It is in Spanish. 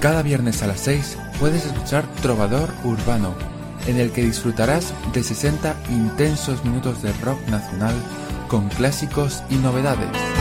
Cada viernes a las 6 puedes escuchar Trovador Urbano, en el que disfrutarás de 60 intensos minutos de rock nacional con clásicos y novedades.